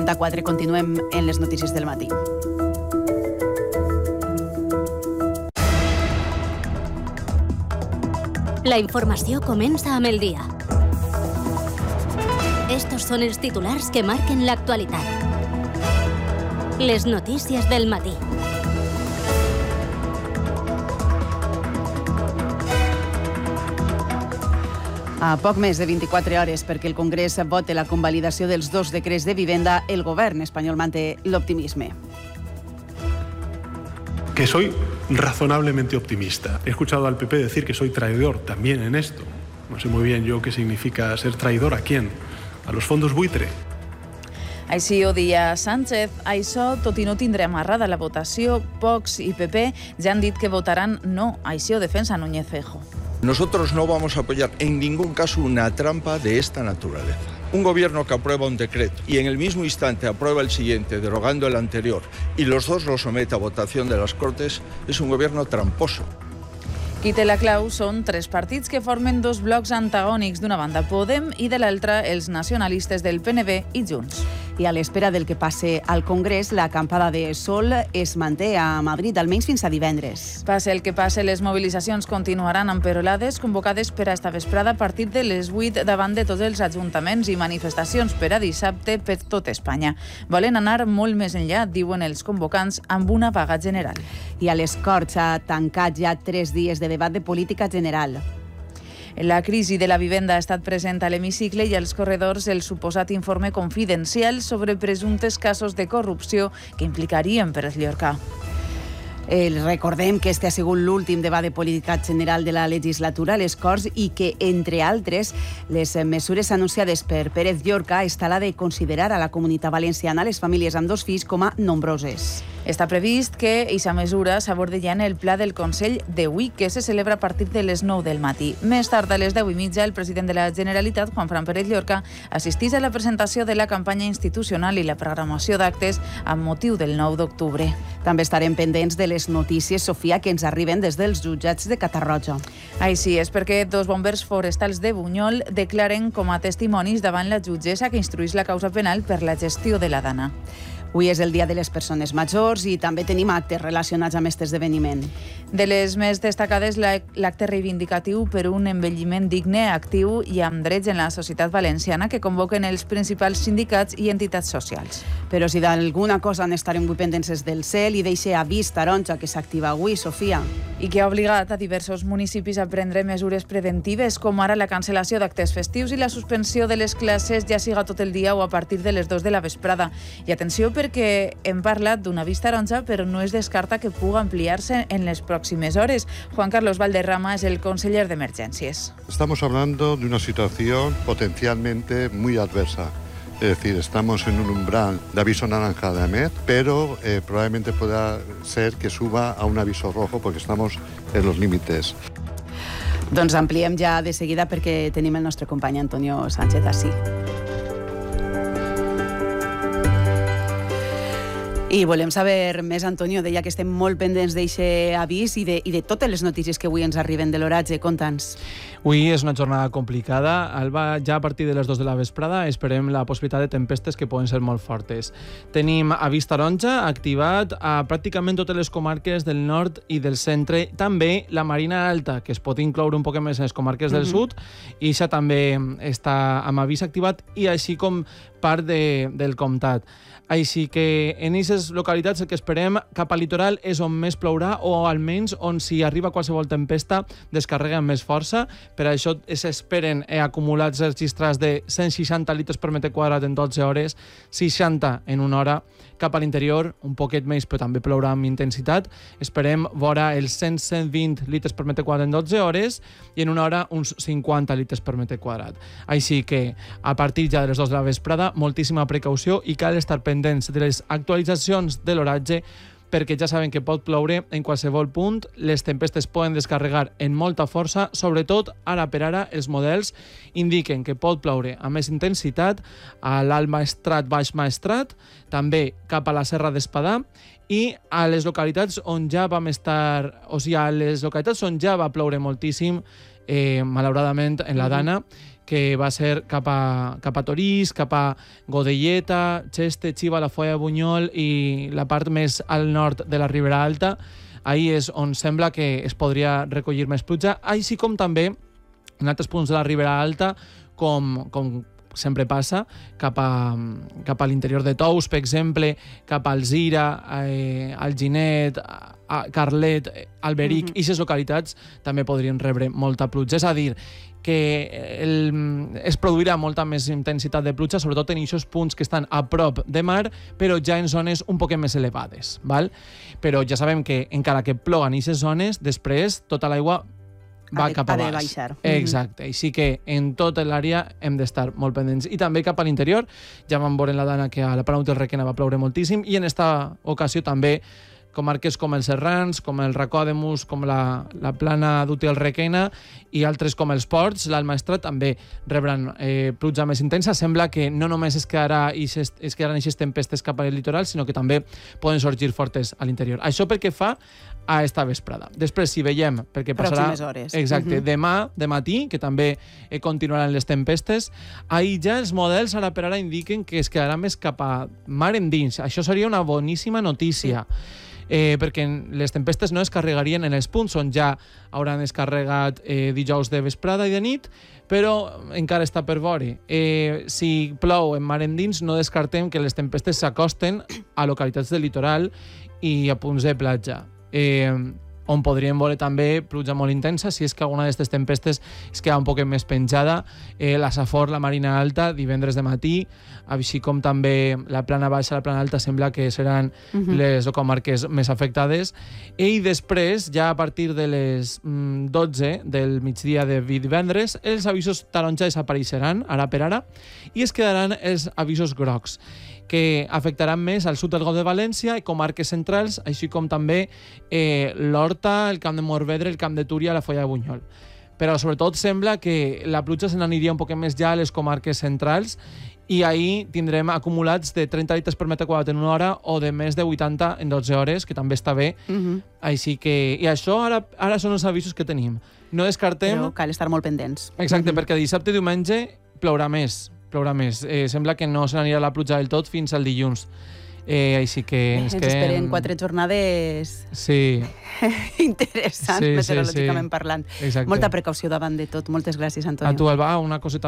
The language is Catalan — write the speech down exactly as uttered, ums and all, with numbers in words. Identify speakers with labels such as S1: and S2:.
S1: trenta-quatre. Continuem en les notícies del matí.
S2: La informació comença amb el dia. Estos són els titulars que marquen l'actualitat. Les notícies del matí.
S1: A poc més de vint-i-quatre hores perquè el Congrés vote la convalidació dels dos decrets de vivenda, el govern espanyol manté l'optimisme.
S3: Que soy razonablemente optimista. He escuchado al P P decir que soy traidor también en esto. No sé muy bien yo qué significa ser traidor. ¿A quién? ¿A los fondos buitre?
S4: Així ho dia Sánchez. Això, tot i no tindre amarrada la votació, Vox i P P ja han dit que votaran no. Així ho defensa Núñez Feijóo.
S5: Nosotros no vamos a apoyar en ningún caso una trampa de esta naturaleza. Un gobierno que aprueba un decreto y en el mismo instante aprueba el siguiente, derogando el anterior, y los dos lo somete a votación de las Cortes, es un gobierno tramposo.
S4: Qui té la clau són tres partits que formen dos blocs antagònics, d'una banda Podem i de l'altra els nacionalistes del P N V i Junts.
S1: I a l'espera del que passe al Congrés, la acampada de sol es manté a Madrid, almenys fins a divendres.
S4: Passe el que passe, les mobilitzacions continuaran emperolades, convocades per a esta vesprada a partir de les vuit davant de tots els ajuntaments i manifestacions per a dissabte per tot Espanya. Volen anar molt més enllà, diuen els convocants, amb una vaga general.
S1: I a les Corts ha tancat ja tres dies de debat de política general.
S4: La crisi de la vivenda ha estat present a l'hemicicle i als corredors el suposat informe confidencial sobre presumptes casos de corrupció que implicarien per Llorca.
S1: Eh, recordem que este ha sigut l'últim debat de política general de la legislatura a les Corts i que, entre altres, les mesures anunciades per Pérez Llorca està la de considerar a la Comunitat Valenciana les famílies amb dos fills com a nombroses.
S4: Està previst que aquesta mesura s'aborde ja en el pla del Consell d'avui, que se celebra a partir de les nou del matí. Més tard, a les deu i mitja, el president de la Generalitat, Juanfran Pérez Llorca, assistís a la presentació de la campanya institucional i la programació d'actes amb motiu del nou d'octubre.
S1: També estarem pendents de les notícies, Sofia, que ens arriben des dels jutjats de Catarroja.
S4: Així és, perquè dos bombers forestals de Bunyol declaren com a testimonis davant la jutgessa que instruís la causa penal per la gestió de la dana.
S1: Avui és el Dia de les Persones Majors i també tenim actes relacionats amb aquest esdeveniment.
S4: De les més destacades, l'acte reivindicatiu per un envelliment digne, actiu i amb drets en la societat valenciana que convoquen els principals sindicats i entitats socials.
S1: Però si d'alguna cosa n'estarem avui pendents és del cel i d'eixe avís taronja que s'activa avui, Sofia.
S4: I que ha obligat a diversos municipis a prendre mesures preventives, com ara la cancel·lació d'actes festius i la suspensió de les classes, ja siga tot el dia o a partir de les dues de la vesprada. I atenció, perquè hem parlat d'un avís taronja, però no es descarta que puga ampliar-se en les pròximes hores. Juan Carlos Valderrama es el conseller de Emergencias.
S6: Estamos hablando de una situación potencialmente muy adversa. Es decir, estamos en un umbral de aviso naranja de AMET, pero eh, probablemente pueda ser que suba a un aviso rojo porque estamos en los límites.
S1: Doncs ampliem ja de seguida perquè tenim el nostre company Antonio Sánchez ací. I volem saber més, Antonio, deia que estem molt pendents d'eixe avís i de, i de totes les notícies que avui ens arriben de l'oratge. Conta'ns.
S7: Avui és una jornada complicada. Alba, ja a partir de les dues de la vesprada esperem la possibilitat de tempestes que poden ser molt fortes. Tenim avís taronja activat a pràcticament totes les comarques del nord i del centre. També la Marina Alta, que es pot incloure un poc més en les comarques del mm-hmm. sud, i això també està amb avís activat, i així com part de, del comtat. Així que en aquestes localitats el que esperem cap al litoral és on més plourà, o almenys on si arriba qualsevol tempesta descarrega amb més força. Per això s'esperen eh, acumulats registrats de cent seixanta litres per metre quadrat en dotze hores, seixanta en una hora. Cap a l'interior, un poquet més, però també plourà amb intensitat. Esperem vora els cent a cent vint litres per metre quadrat en dotze hores i en una hora uns cinquanta litres per metre quadrat. Així que a partir ja de les dues de la vesprada, moltíssima precaució i cal estar pendents de les actualitzacions de l'oratge, perquè ja saben que pot ploure en qualsevol punt, les tempestes poden descarregar en molta força, sobretot ara per ara els models indiquen que pot ploure amb més intensitat a l'Alt Maestrat, Baix Maestrat, també cap a la Serra d'Espadà, i a les localitats on ja vam estar, o sigui, a les localitats on ja va ploure moltíssim, eh, malauradament en la Dana, que va ser cap a, cap a Torís, cap a Godelleta, Xeste, Xiva, la Foia de Bunyol i la part més al nord de la Ribera Alta. Ahí és on sembla que es podria recollir més pluja, així com també en altres punts de la Ribera Alta, com, com sempre passa, cap a, cap a l'interior de Tous, per exemple, cap a Alzira, eh, Alginet, a Carlet, Alberic, i mm-hmm. aquestes localitats també podrien rebre molta pluja. És a dir, que el, es produirà molta més intensitat de pluja, sobretot en aquests punts que estan a prop de mar, però ja en zones un poc més elevades. Val? Però ja sabem que encara que ploga en aquestes zones, després tota l'aigua va
S1: de,
S7: cap a baix.
S1: baixar.
S7: Exacte. Mm-hmm. Així que en tota l'àrea hem d'estar molt pendents. I també cap a l'interior, ja vam veure en la dana que a la Plana del Requena va ploure moltíssim, i en esta ocasió també comarques com els Serrans, com el Racó de Mus, com la, la Plana d'Útil Requena i altres com els Ports, l'Alt Maestrat, també rebran eh, pluja més intensa. Sembla que no només es, quedarà, es, es quedaran aquestes tempestes cap al litoral, sinó que també poden sorgir fortes a l'interior. Això pel que fa a esta vesprada. Després, si veiem, perquè passarà...
S1: Pròximes hores.
S7: Exacte. Uh-huh. Demà, de matí, que també eh, continuaran les tempestes, ahir ja els models ara per ara indiquen que es quedarà més cap a mar endins. Això seria una boníssima notícia. Sí. Eh, perquè les tempestes no es carregarien en els punts on ja hauran descarregat eh, dijous de vesprada i de nit, però encara està per veure. Eh, si plou en mar endins, no descartem que les tempestes s'acosten a localitats del litoral i a punts de platja. Eh, on podríem veure també pluja molt intensa si és que alguna d'aquestes tempestes es queda un poc més penjada. Eh, la Safor, la Marina Alta, divendres de matí, així com també la Plana Baixa, la Plana Alta, sembla que seran uh-huh. les comarques més afectades. I després, ja a partir de les mm, dotze del migdia de divendres, els avisos taronja desapareixeran, ara per ara, i es quedaran els avisos grocs, que afectaran més al sud del Golf de València i comarques centrals, així com també eh, l'Horta, el Camp de Morvedre, el Camp de Túria, la Foia de Bunyol. Però sobretot sembla que la pluja se n'aniria un poc més ja a les comarques centrals i ahir tindrem acumulats de trenta litres per metre quadrat en una hora o de més de vuitanta en dotze hores, que també està bé. Uh-huh. Així que... I això ara, ara són els avisos que tenim. No descartem...
S1: Però cal estar molt pendents.
S7: Exacte, uh-huh. perquè dissabte i diumenge plourà més. plourà més. Eh, sembla que no se n'anirà la pluja del tot fins al dilluns. Eh, així que ens,
S1: ens
S7: quedem...
S1: esperen quatre jornades
S7: sí.
S1: interessants, sí, meteorològicament
S7: sí, sí.
S1: parlant.
S7: Exacte.
S1: Molta precaució davant de tot. Moltes gràcies, Antonio.
S7: A tu, Alba, una coseta